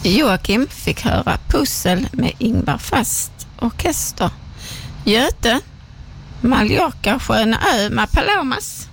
Joakim fick höra Pussel med Ingvar Fast orkester. Göte, Mallorca, Sköna Ö med Palomas.